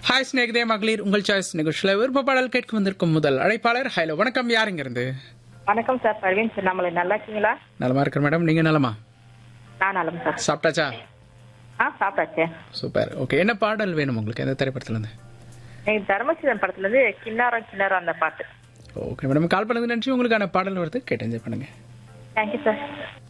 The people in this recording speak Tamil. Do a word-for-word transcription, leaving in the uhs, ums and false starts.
ஹாய் ஸ்நேகிதே மகளிர் உங்கள் சாய்ஸ் நிகழ்ச்சியில் விருப்ப பாடல் கேட்க வந்திருக்கும் முதல் அழைப்பாளர். ஹலோ, வணக்கம். யாருங்க இருந்து? வணக்கம் சார், பர்வீன் சார். நம்மள நல்லா இருக்கீங்களா? நலமா இருக்கிற மேடம், நீங்க நலமா? நான் நலம் சார். சாப்பிட்டாச்சா? ஆ, சாப்பிட்டாச்சே. சூப்பர். ஓகே, என்ன பாடல் வேணும் உங்களுக்கு? எந்த திரைப்படத்துல இருந்து? எனக்கு தர்மசீலன் படத்துல இருந்து கிண்ணாரம் கிண்ணாரம் அந்த பாட்டு. ஓகே மேடம், கால் பண்ணது நன்றி. உங்களுக்கான பாடல் வருது, கேட்டு என்ஜாய் பண்ணுங்க. Thank you sir.